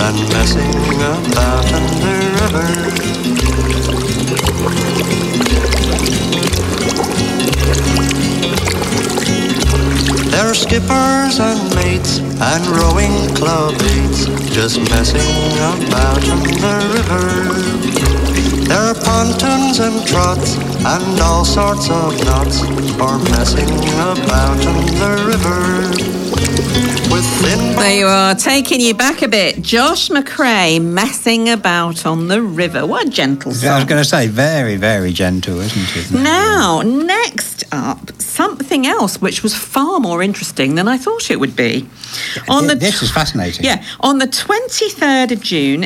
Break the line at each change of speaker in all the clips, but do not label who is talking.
than messing about in the river. There are skippers and mates and rowing club mates just messing about in the river. There are pontoons and trots and all sorts of knots for messing about in the river.
There you are, taking you back a bit. Josh McCrea, Messing About on the River. What a gentle song.
I was going to say, very, very gentle, isn't it?
Now, next up, something else which was far more interesting than I thought it would be.
This is fascinating.
Yeah, on the 23rd of June,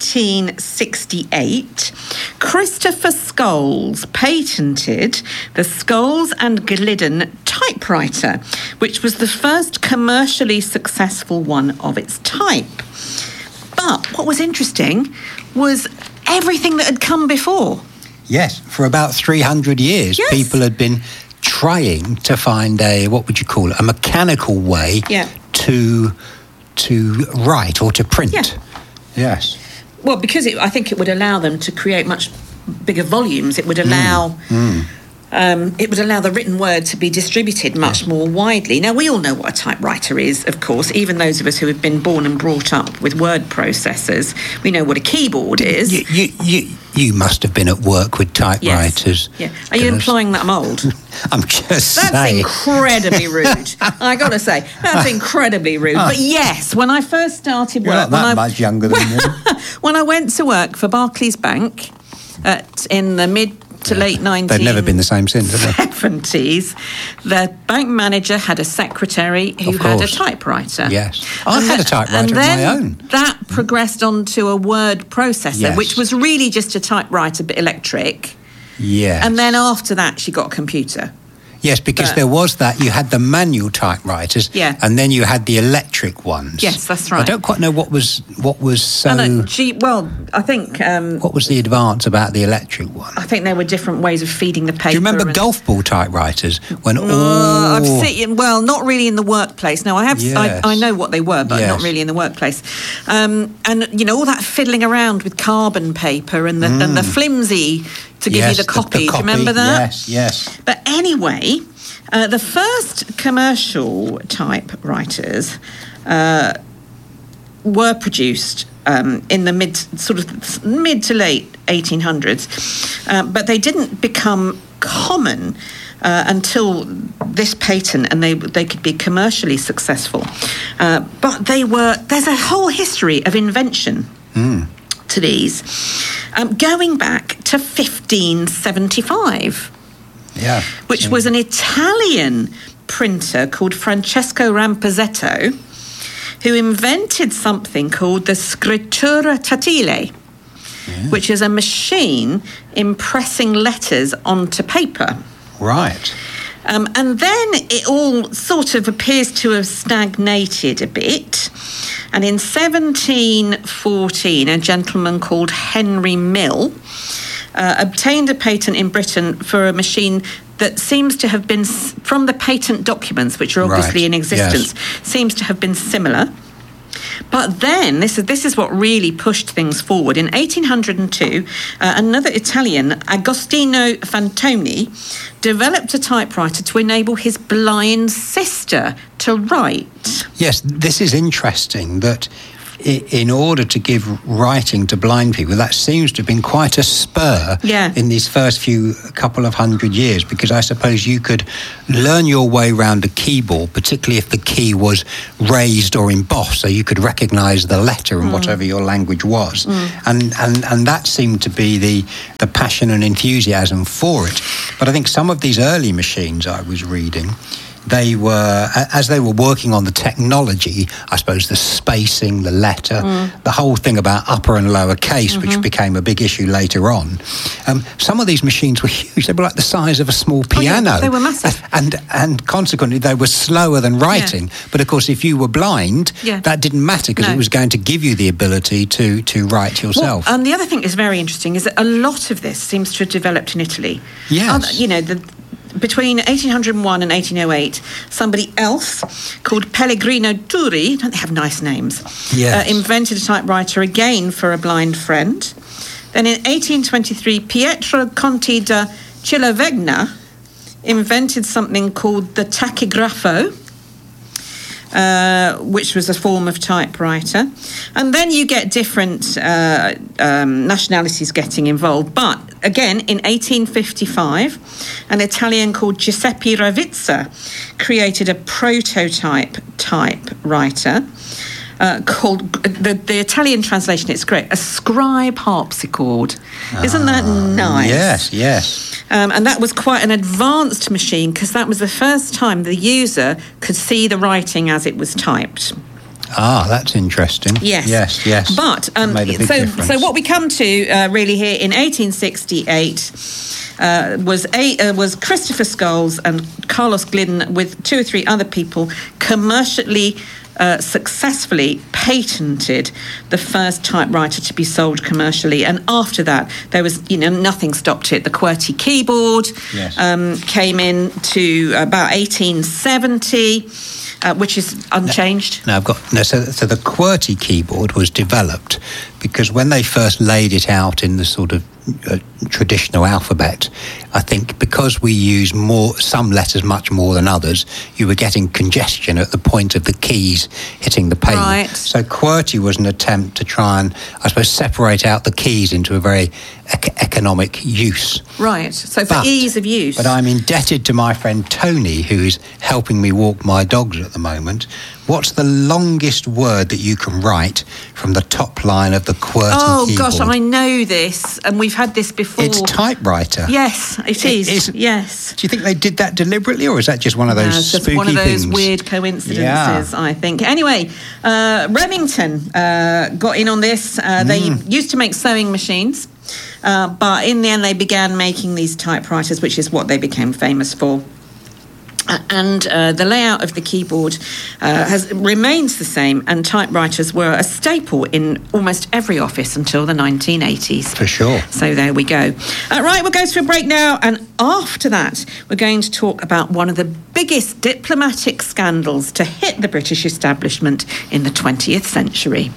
1868, Christopher Scholes patented the Scholes and Glidden typewriter, which was the first commercially successful one of its type. But what was interesting was everything that had come before.
Yes, for about 300 years,
Yes.
people had been trying to find a mechanical way to write or to print.
Yeah.
Yes.
Well, because I think it would allow them to create much bigger volumes. It would allow the written word to be distributed much more widely. Now, we all know what a typewriter is, of course. Even those of us who have been born and brought up with word processors, we know what a keyboard is.
You must have been at work with typewriters.
Yes. Yeah. Are you implying that I'm old?
I'm just saying.
That's incredibly rude. I got to say, that's incredibly rude. But yes, when I first started work...
You're not that much younger than me.
When I went to work for Barclays Bank in the mid to late 1970s.
They've never been the same since, have they?
70s, the bank manager had a secretary who had a typewriter.
Yes. I had a typewriter of my own.
That progressed onto a word processor, which was really just a typewriter, but electric.
Yes.
And then after that, she got a computer.
Yes, because there was that. You had the manual typewriters, and then you had the electric ones.
Yes, that's right.
I don't quite know what was so.
I think.
What was the advance about the electric one?
I think there were different ways of feeding the paper.
Do you remember golf ball typewriters?
I've seen. Well, not really in the workplace. No, I have.
Yes.
I know what they were, but not really in the workplace. And you know all that fiddling around with carbon paper and the flimsy to give you the copy. Do you remember that?
Yes.
But anyway, the first commercial typewriters were produced in the mid to late 1800s, but they didn't become common until this patent, and they could be commercially successful. But there's a whole history of invention to these, going back to 1575.
Yeah.
Which was an Italian printer called Francesco Rampazzetto, who invented something called the scrittura tattile, which is a machine impressing letters onto paper.
Right.
And then it all sort of appears to have stagnated a bit. And in 1714, a gentleman called Henry Mill obtained a patent in Britain for a machine that seems to have been, from the patent documents, which are obviously in existence, seems to have been similar. But then, this is what really pushed things forward. In 1802, another Italian, Agostino Fantoni, developed a typewriter to enable his blind sister to write.
Yes, this is interesting that in order to give writing to blind people, that seems to have been quite a spur in these first couple of hundred years, because I suppose you could learn your way around a keyboard, particularly if the key was raised or embossed, so you could recognise the letter in whatever your language was. And that seemed to be the passion and enthusiasm for it. But I think some of these early machines I was reading, they were, as they were working on the technology, I suppose the spacing, the letter, the whole thing about upper and lower case, which became a big issue later on. Some of these machines were huge. They were like the size of a small piano.
Oh, yeah, they were massive.
And consequently, they were slower than writing. Yeah. But of course, if you were blind, that didn't matter, because it was going to give you the ability to write yourself.
Well, and the other thing that's very interesting is that a lot of this seems to have developed in Italy.
Yes.
The between 1801 and 1808, somebody else called Pellegrino Turri, don't they have nice names?
Yes.
Invented a typewriter again for a blind friend. Then in 1823, Pietro Conti da Cilavegna invented something called the tachygrapho, which was a form of typewriter. And then you get different nationalities getting involved. But again, in 1855, an Italian called Giuseppe Ravizza created a prototype typewriter called, the Italian translation, it's great, a scribe harpsichord. Isn't that nice?
Yes.
And that was quite an advanced machine because that was the first time the user could see the writing as it was typed.
That's interesting.
Yes. But so what we come to really here in 1868 was Christopher Scholes and Carlos Glidden with 2 or 3 other people commercially successfully patented the first typewriter to be sold commercially, and after that there was nothing stopped it. The QWERTY keyboard came in to about 1870, which is unchanged.
So the QWERTY keyboard was developed because when they first laid it out in the sort of traditional alphabet, I think because we use some letters much more than others, you were getting congestion at the point of the keys hitting the pavement.
Right.
So QWERTY was an attempt to try and, I suppose, separate out the keys into a very economic use.
Right, so for ease of use.
But I'm indebted to my friend Tony, who is helping me walk my dogs at the moment. What's the longest word that you can write from the top line of the QWERTY keyboard?
Gosh, I know this, and we've had this before.
It's typewriter.
Yes, it is. Yes.
Do you think they did that deliberately, or is that just one of those spooky things?
Just one of those weird coincidences, I think. Anyway, Remington got in on this. They used to make sewing machines, but in the end they began making these typewriters, which is what they became famous for. And the layout of the keyboard remains the same, and typewriters were a staple in almost every office until the 1980s.
For sure.
So there we go. Right, we'll go to a break now, and after that, we're going to talk about one of the biggest diplomatic scandals to hit the British establishment in the 20th century.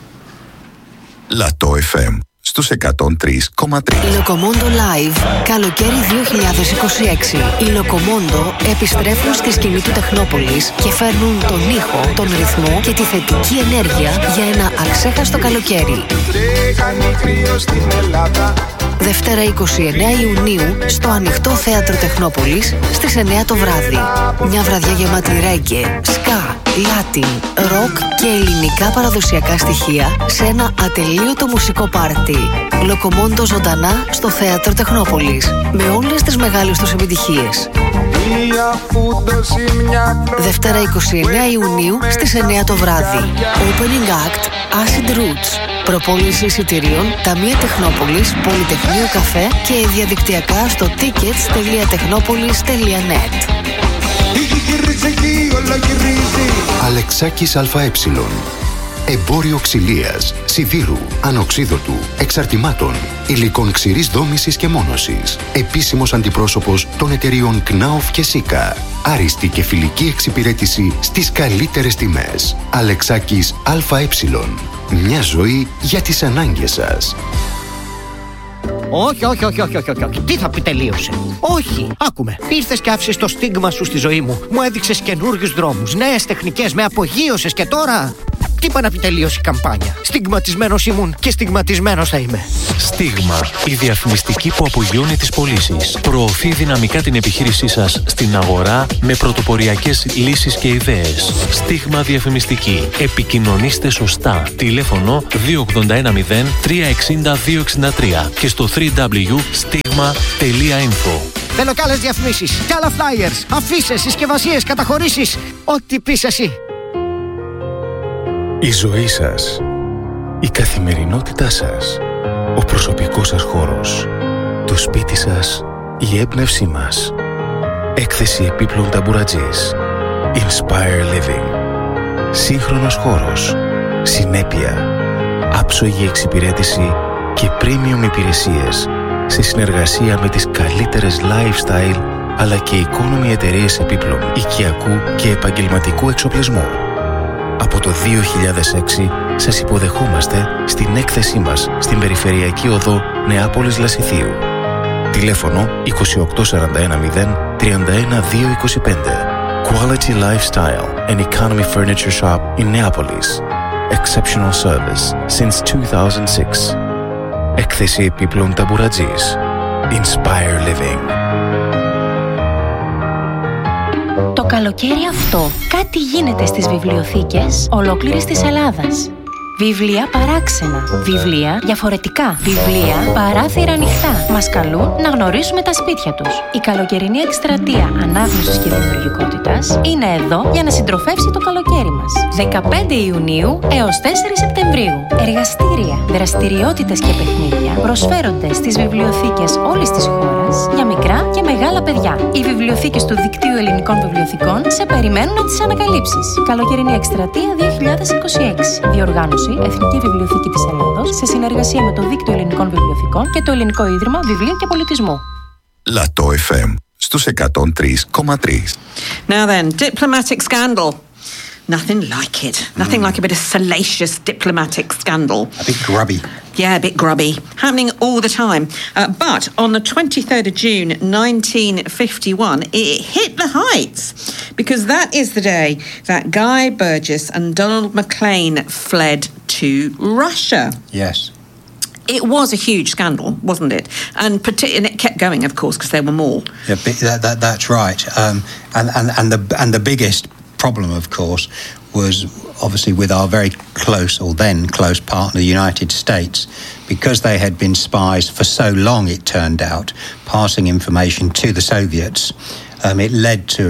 Lato FM. Στους 103,3.
Λοκομόντο Live, καλοκαίρι 2026. Οι Λοκομόντο επιστρέφουν στη σκηνή του Τεχνόπολης και φέρνουν τον ήχο, τον ρυθμό και τη θετική ενέργεια για ένα αξέχαστο καλοκαίρι. Δευτέρα 29 Ιουνίου στο Ανοιχτό Θέατρο Τεχνόπολης στις 9 το βράδυ. Μια βραδιά γεμάτη ρέγγε, σκά, λάτιν, ροκ και ελληνικά παραδοσιακά στοιχεία σε ένα ατελείωτο μουσικό πάρτι. Λοκομόντο ζωντανά στο Θέατρο Τεχνόπολης με όλες τις μεγάλες τους επιτυχίες. Δευτέρα 29 Ιουνίου στις 9 το βράδυ. Opening Act Acid Roots. Προπόληση εισιτηρίων Ταμεία Τεχνόπολης, Πολυτεχνείο Καφέ και διαδικτυακά στο tickets.technopolis.net.
Αλεξάκης ΑΕ. Εμπόριο ξυλίας, σιδήρου, ανοξίδωτου, εξαρτημάτων, υλικών ξηρής δόμησης και μόνωσης. Επίσημος αντιπρόσωπος των εταιριών Knauf και Sika. Άριστη και φιλική εξυπηρέτηση στις καλύτερες τιμές. Αλεξάκης ΑΕ. Μια ζωή για τις ανάγκες σας.
Όχι. Τι θα πει τελείωσε? Όχι, άκουμε. Ήρθες και άφησες το στίγμα σου στη ζωή μου. Μου έδειξες καινούριους δρόμους, νέες τεχνικές, με απογείωσες και τώρα... Τι είπα να πει τελείωσε η καμπάνια? Στιγματισμένος ήμουν και στιγματισμένος θα είμαι.
Στίγμα, η διαφημιστική που απογειώνει τις πωλήσεις. Προωθεί δυναμικά την επιχείρησή σας στην αγορά με πρωτοποριακές λύσεις και ιδέες. Στίγμα διαφημιστική. Επικοινωνήστε σωστά. Τηλέφωνο 2810 360 263 και στο www.stigma.info.
Θέλω κι άλλες διαφημίσεις, κι άλλα flyers, αφήσεις, συσκευασίες, καταχωρήσεις. Ό,τι πεις εσύ.
Η ζωή σας, η καθημερινότητά σας, ο προσωπικός σας χώρος, το σπίτι σας, η έμπνευσή μας. Έκθεση επίπλων ταμπουρατζής. Inspire Living. Σύγχρονος χώρος, συνέπεια, άψογη εξυπηρέτηση και premium υπηρεσίες σε συνεργασία με τις καλύτερες lifestyle
αλλά και economy εταιρείες επίπλων, οικιακού και επαγγελματικού εξοπλισμού. Από το 2006 σας υποδεχόμαστε στην έκθεσή μας στην Περιφερειακή Οδό Νεάπολης Λασιθίου. Τηλέφωνο 28410 31225. Quality Lifestyle and Economy Furniture Shop in Neapolis. Exceptional service since 2006. Έκθεση επίπλων Ταμπουρατζής. Inspire Living.
Το καλοκαίρι αυτό κάτι γίνεται στις βιβλιοθήκες ολόκληρης της Ελλάδας. Βιβλία παράξενα, βιβλία διαφορετικά, βιβλία παράθυρα ανοιχτά. Μας καλούν να γνωρίσουμε τα σπίτια τους. Η καλοκαιρινή εκστρατεία ανάγνωσης και δημιουργικότητας είναι εδώ για να συντροφεύσει το καλοκαίρι μας. 15 Ιουνίου έως 4 Σεπτεμβρίου. Εργαστήρια, δραστηριότητες και παιχνίδια προσφέρονται στις βιβλιοθήκες όλης της χώρας για μικρά και μεγάλα παιδιά. Οι βιβλιοθήκες του Δικτύου Ελληνικών Βιβλιοθηκών σε περιμένουν να τις ανακαλύψεις. Καλοκαιρινή εκστρατεία 2026. Διοργάνωση Εθνική Βιβλιοθήκη της Ελλάδος σε συνεργασία με το Δίκτυο Ελληνικών Βιβλιοθηκών και το Ελληνικό Ίδρυμα Βιβλίου και Πολιτισμού.
Λατό FM στους 103,3.
Now then, diplomatic scandal. Nothing like it. Nothing like a bit of salacious diplomatic scandal.
A bit grubby.
Yeah, a bit grubby. Happening all the time. But on the 23rd of June 1951, it hit the heights because that is the day that Guy Burgess and Donald Maclean fled to Russia.
Yes.
It was a huge scandal, wasn't it? And it kept going, of course, because there were more.
Yeah, that's right. And the biggest problem, of course, was obviously with our very close, or then close partner, the United States, because they had been spies for so long, it turned out, passing information to the Soviets. It led to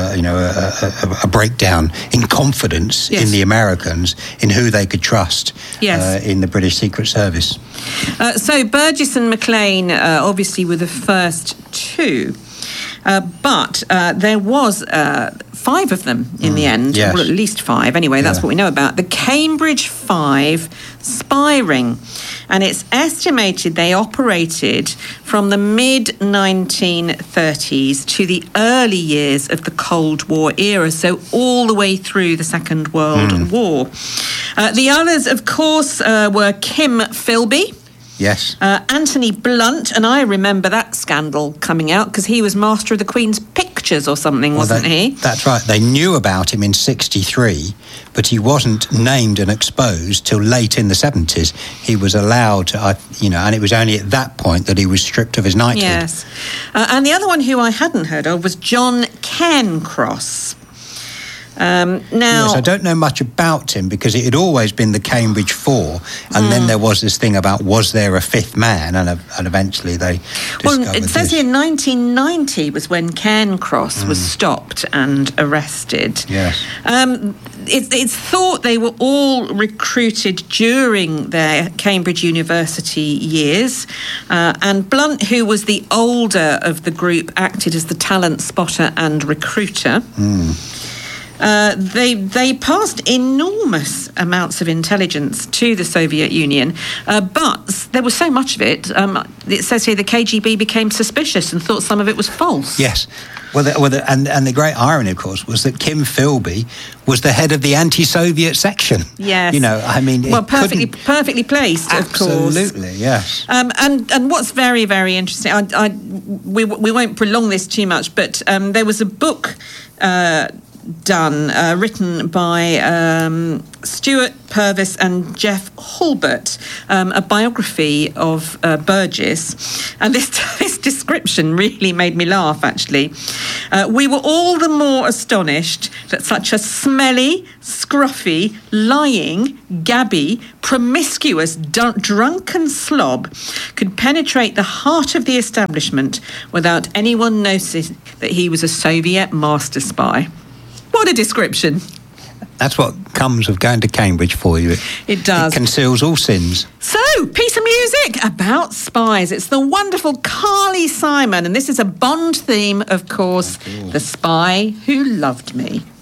a breakdown in confidence in the Americans, in who they could trust in the British Secret Service.
So Burgess and Maclean obviously were the first two. But there was 5 of them in the end, well, at least 5. Anyway, that's what we know about. The Cambridge 5 spy ring. And it's estimated they operated from the mid-1930s to the early years of the Cold War era, so all the way through the Second World War. The others, of course, were Kim Philby.
Yes.
Anthony Blunt, and I remember that scandal coming out because he was Master of the Queen's Pictures or something, wasn't he?
That's right. They knew about him in 1963, but he wasn't named and exposed till late in the 1970s. He was allowed to, and it was only at that point that he was stripped of his knighthood.
Yes. And the other one who I hadn't heard of was John Cairncross.
Yes, I don't know much about him because it had always been the Cambridge 4, and then there was this thing about was there a 5th man, and eventually they discovered.
Well, it says here 1990 was when Cairncross was stopped and arrested.
Yes.
It's thought they were all recruited during their Cambridge University years, and Blunt, who was the older of the group, acted as the talent spotter and recruiter. They passed enormous amounts of intelligence to the Soviet Union, but there was so much of it. It says here the KGB became suspicious and thought some of it was false.
Yes. And the great irony, of course, was that Kim Philby was the head of the anti-Soviet section.
Yes. Perfectly placed, of course.
Absolutely, yes.
And what's very, very interesting, we won't prolong this too much, but there was a book written by Stuart Purvis and Jeff Hulbert, a biography of Burgess. And this description really made me laugh, actually. We were all the more astonished that such a smelly, scruffy, lying, gabby, promiscuous, drunken slob could penetrate the heart of the establishment without anyone noticing that he was a Soviet master spy. What a description.
That's what comes of going to Cambridge for you.
It does.
It conceals all sins.
So, piece of music about spies. It's the wonderful Carly Simon, and this is a Bond theme, of course, The Spy Who Loved Me.